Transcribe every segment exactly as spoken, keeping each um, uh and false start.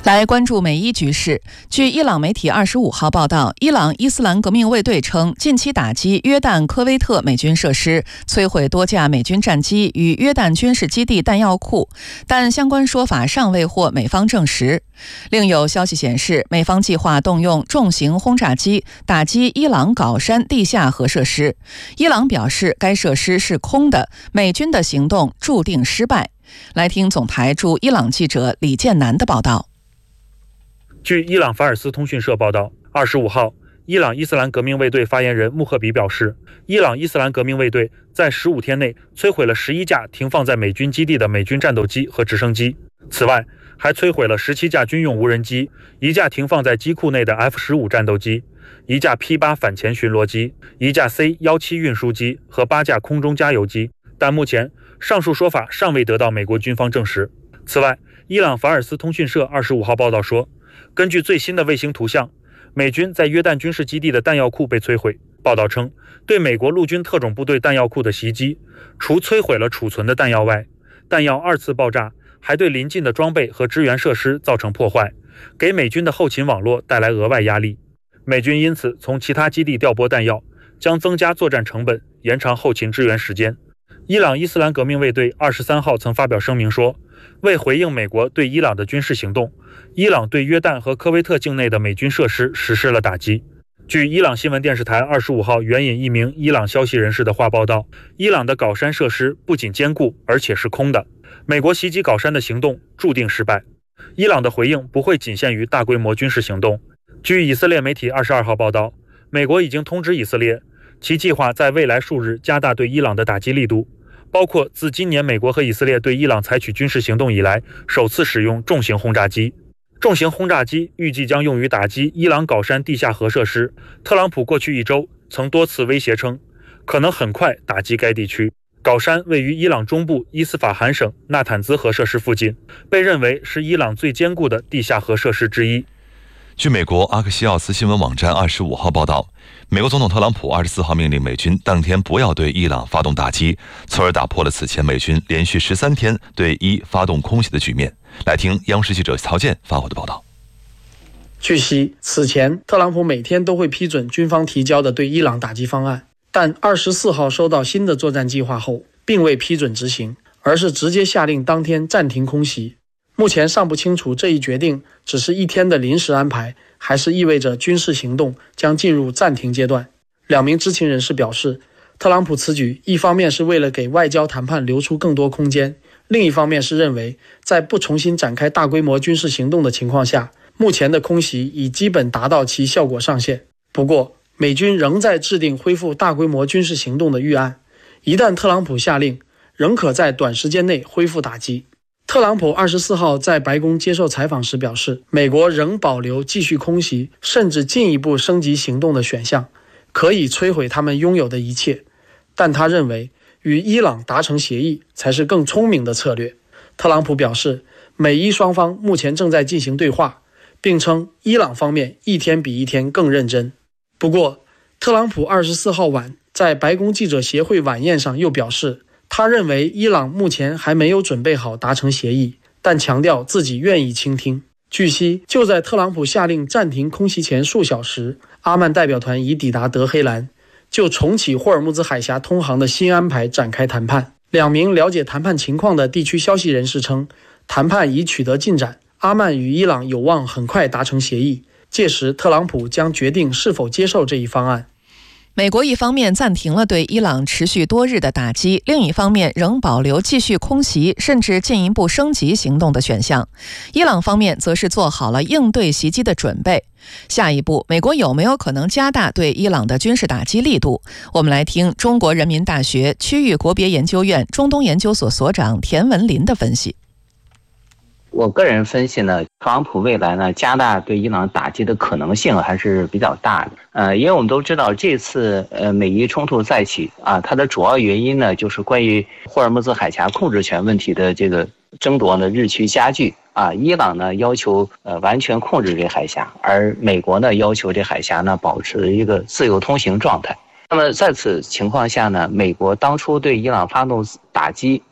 来关注美伊局势。据伊朗媒体二十五号报道，伊朗伊斯兰革命卫队称，近期打击约旦科威特美军设施，摧毁多架美军战机与约旦军事基地弹药库，但相关说法尚未获美方证实。另有消息显示，美方计划动用重型轰炸机打击伊朗皋山地下核设施。伊朗表示，该设施是空的，美军的行动注定失败。来听总台驻伊朗记者李建南的报道。 据伊朗法尔斯通讯社报道，二十五号，伊朗伊斯兰革命卫队发言人穆赫比表示，伊朗伊斯兰革命卫队在十五天内摧毁了十一架停放在美军基地的美军战斗机和直升机，此外还摧毁了十七架军用无人机，一架停放在机库内的 F 十五 战斗机，一架 P 八 反潜巡逻机，一架 C 十七 运输机和八架空中加油机，但目前上述说法尚未得到美国军方证实。此外，伊朗法尔斯通讯社二十五号报道说，根据最新的卫星图像，美军在约旦军事基地的弹药库被摧毁。报道称，对美国陆军特种部队弹药库的袭击，除摧毁了储存的弹药外，弹药二次爆炸还对邻近的装备和支援设施造成破坏，给美军的后勤网络带来额外压力。美军因此从其他基地调拨弹药，将增加作战成本，延长后勤支援时间。伊朗伊斯兰革命卫队二十三号曾发表声明说，为回应美国对伊朗的军事行动，伊朗对约旦和科威特境内的美军设施实施了打击。据伊朗新闻电视台二十五号援引一名伊朗消息人士的话报道，伊朗的皋山设施不仅坚固，而且是空的。美国袭击皋山的行动注定失败。伊朗的回应不会仅限于大规模军事行动。据以色列媒体二十二号报道，美国已经通知以色列，其计划在未来数日加大对伊朗的打击力度，包括自今年美国和以色列对伊朗采取军事行动以来，首次使用重型轰炸机。重型轰炸机预计将用于打击伊朗皋山地下核设施。特朗普过去一周曾多次威胁称，可能很快打击该地区。皋山位于伊朗中部伊斯法罕省纳坦兹核设施附近，被认为是伊朗最坚固的地下核设施之一。 据美国阿克西奥斯新闻网站二十五号报道，美国总统特朗普二十四号命令美军当天不要对伊朗发动打击，从而打破了此前美军连续十三天对伊发动空袭的局面。来听央视记者曹健发回的报道。 据悉，此前特朗普每天都会批准军方提交的对伊朗打击方案，但二十四号收到新的作战计划后，并未批准执行，而是直接下令当天暂停空袭。目前尚不清楚这一决定只是一天的临时安排，还是意味着军事行动将进入暂停阶段。两名知情人士表示，特朗普此举一方面是为了给外交谈判留出更多空间，另一方面是认为在不重新展开大规模军事行动的情况下，目前的空袭已基本达到其效果上限。不过，美军仍在制定恢复大规模军事行动的预案，一旦特朗普下令，仍可在短时间内恢复打击。特朗普二十四号在白宫接受采访时表示，美国仍保留继续空袭甚至进一步升级行动的选项，可以摧毁他们拥有的一切，但他认为与伊朗达成协议才是更聪明的策略。特朗普表示，美伊双方目前正在进行对话，并称伊朗方面一天比一天更认真。不过，特朗普二十四号晚在白宫记者协会晚宴上又表示，他认为伊朗目前还没有准备好达成协议，但强调自己愿意倾听。据悉，就在特朗普下令暂停空袭前数小时，阿曼代表团已抵达德黑兰，就重启霍尔木兹海峡通航的新安排展开谈判。两名了解谈判情况的地区消息人士称，谈判已取得进展，阿曼与伊朗有望很快达成协议，届时特朗普将决定是否接受这一方案。 美国一方面暂停了对伊朗持续多日的打击，另一方面仍保留继续空袭甚至进一步升级行动的选项。伊朗方面则是做好了应对袭击的准备。下一步，美国有没有可能加大对伊朗的军事打击力度？我们来听中国人民大学区域国别研究院中东研究所所长田文林的分析。 我个人分析呢，特朗普未来呢加大对伊朗打击的可能性还是比较大的。呃，因为我们都知道这次呃美伊冲突再起啊，它的主要原因呢就是关于霍尔木兹海峡控制权问题的这个争夺呢日趋加剧啊。伊朗呢要求呃完全控制这海峡，而美国呢要求这海峡呢保持一个自由通行状态。那么在此情况下呢，美国当初对伊朗发动打击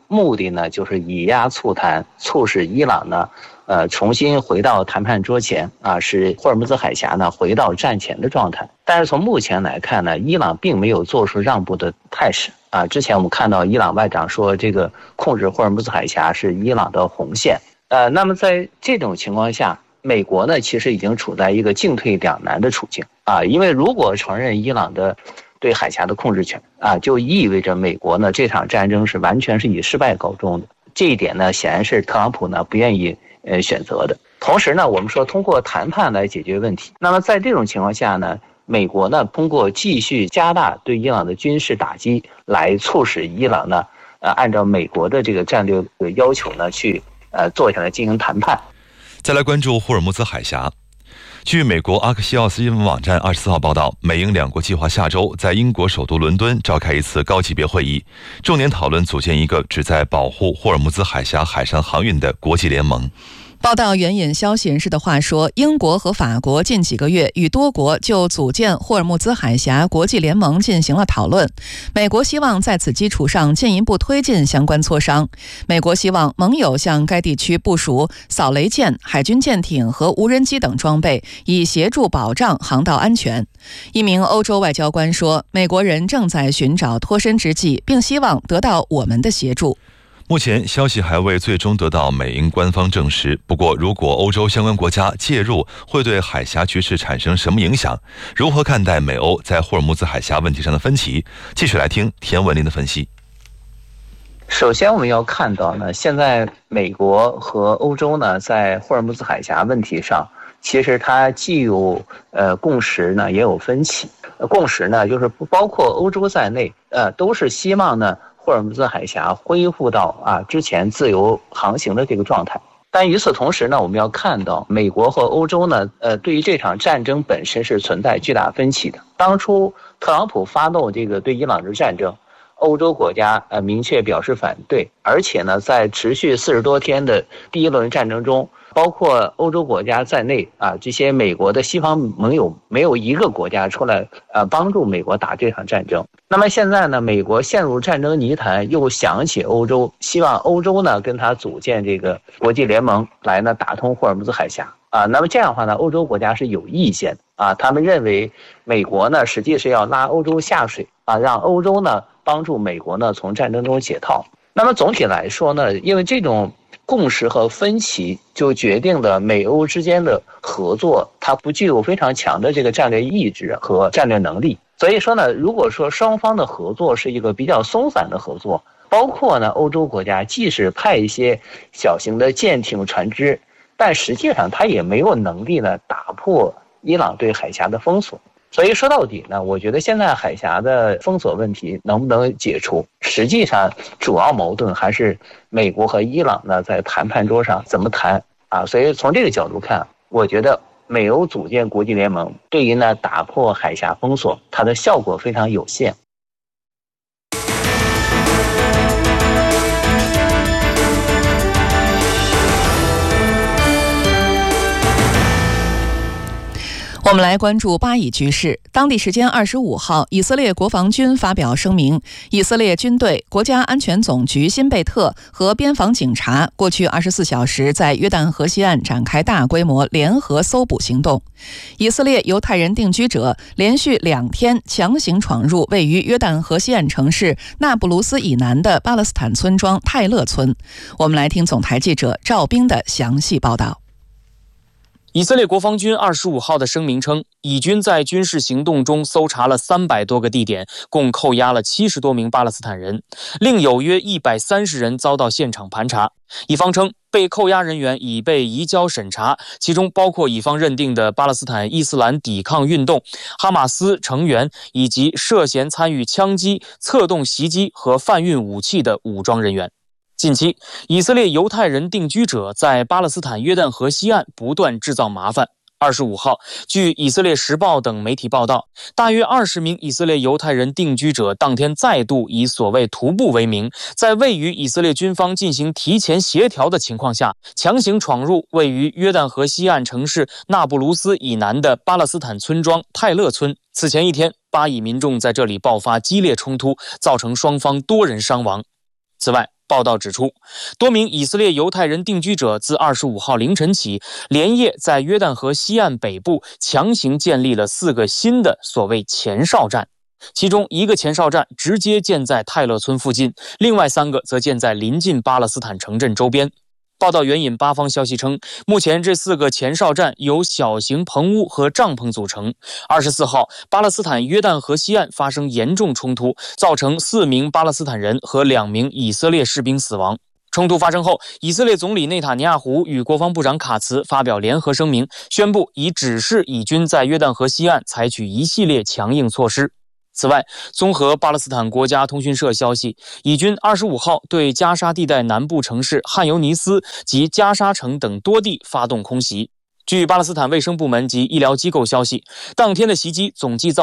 目的呢就是以压促谈，促使伊朗呢呃重新回到谈判桌前啊，使霍尔木兹海峡呢回到战前的状态。但是从目前来看呢，伊朗并没有做出让步的态势啊。之前我们看到伊朗外长说，这个控制霍尔木兹海峡是伊朗的红线。呃，那么在这种情况下，美国呢其实已经处在一个进退两难的处境啊，因为如果承认伊朗的对海峡的控制权啊，就意味着美国呢这场战争是完全是以失败告终的。这一点呢，显然是特朗普呢不愿意呃选择的。同时呢，我们说通过谈判来解决问题，那么在这种情况下呢，美国呢通过继续加大对伊朗的军事打击，来促使伊朗呢呃按照美国的这个战略要求呢去呃坐下来进行谈判。 再来关注霍尔木兹海峡。据美国阿克西奥斯新闻网站二十四号报道，美英两国计划下周在英国首都伦敦召开一次高级别会议，重点讨论组建一个旨在保护霍尔木兹海峡海上航运的国际联盟。 报道援引消息人士的话说，英国和法国近几个月与多国就组建霍尔木兹海峡国际联盟进行了讨论。美国希望在此基础上进一步推进相关磋商。美国希望盟友向该地区部署扫雷舰、海军舰艇和无人机等装备，以协助保障航道安全。一名欧洲外交官说，美国人正在寻找脱身之计，并希望得到我们的协助。 目前消息还未最终得到美英官方证实，不过如果欧洲相关国家介入，会对海峡局势产生什么影响？如何看待美欧在霍尔木兹海峡问题上的分歧？继续来听田文林的分析。 首先我们要看到呢，现在美国和欧洲呢在霍尔木兹海峡问题上，其实它既有呃共识呢，也有分歧。共识呢就是不包括欧洲在内，呃都是希望呢霍尔木兹海峡恢复到啊之前自由航行的这个状态。但与此同时呢，我们要看到美国和欧洲呢，呃，对于这场战争本身是存在巨大分歧的。当初特朗普发动这个对伊朗的战争，欧洲国家呃明确表示反对，而且呢，在持续四十多天的第一轮战争中，包括欧洲国家在内啊，这些美国的西方盟友没有一个国家出来呃帮助美国打这场战争。那么现在呢，美国陷入战争泥潭，又想起欧洲，希望欧洲呢跟他组建这个国际联盟来呢打通霍尔木兹海峡啊。那么这样的话呢，欧洲国家是有意见的啊，他们认为美国呢实际是要拉欧洲下水啊，让欧洲呢帮助美国呢从战争中解套。那么总体来说呢，因为这种共识和分歧就决定了美欧之间的合作，它不具有非常强的这个战略意志和战略能力。所以说呢，如果说双方的合作是一个比较松散的合作，包括呢欧洲国家即使派一些小型的舰艇船只，但实际上它也没有能力呢打破伊朗对海峡的封锁。所以说到底呢，我觉得现在海峡的封锁问题能不能解除，实际上主要矛盾还是美国和伊朗呢在谈判桌上怎么谈啊。所以从这个角度看，我觉得美欧组建国际联盟对于呢打破海峡封锁，它的效果非常有限。 我们来关注巴以局势。当地时间二十五号，以色列国防军发表声明，以色列军队、国家安全总局辛贝特和边防警察过去二十四小时在约旦河西岸展开大规模联合搜捕行动。以色列犹太人定居者连续两天强行闯入位于约旦河西岸城市那不鲁斯以南的巴勒斯坦村庄泰勒村。我们来听总台记者赵斌的详细报道。 以色列国防军二十五号的声明称，以军在军事行动中搜查了三百多个地点，共扣押了七十多名巴勒斯坦人，另有约一百三十人遭到现场盘查。以方称，被扣押人员已被移交审查，其中包括以方认定的巴勒斯坦伊斯兰抵抗运动、哈马斯成员以及涉嫌参与枪击、策动袭击和贩运武器的武装人员。近期，以色列犹太人定居者在巴勒斯坦约旦河西岸不断制造麻烦。二十五号，据以色列时报等媒体报道，大约二十名以色列犹太人定居者当天再度以所谓徒步为名，在未与以色列军方进行提前协调的情况下，强行闯入位于约旦河西岸城市那不鲁斯以南的巴勒斯坦村庄泰勒村。此前一天，巴以民众在这里爆发激烈冲突，造成双方多人伤亡。此外， 报道指出，多名以色列犹太人定居者自二十五号凌晨起，连夜在约旦河西岸北部强行建立了四个新的所谓前哨站，其中一个前哨站直接建在泰勒村附近，另外三个则建在临近巴勒斯坦城镇周边。报道援引巴方消息称，目前这四个前哨站由小型棚屋和帐篷组成。二十四号，巴勒斯坦约旦河西岸发生严重冲突，造成四名巴勒斯坦人和两名以色列士兵死亡。冲突发生后，以色列总理内塔尼亚胡与国防部长卡茨发表联合声明，宣布已指示以军在约旦河西岸采取一系列强硬措施。此外，综合巴勒斯坦国家通讯社消息，以军二十五号对加沙地带南部城市汉尤尼斯及加沙城等多地发动空袭。据巴勒斯坦卫生部门及医疗机构消息，当天的袭击总计造